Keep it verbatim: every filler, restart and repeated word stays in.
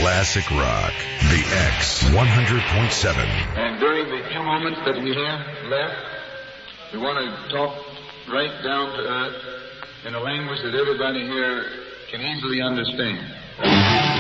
Classic Rock, the X one hundred point seven. And during the few moments that we have left, we want to talk right down to earth in a language that everybody here can easily understand.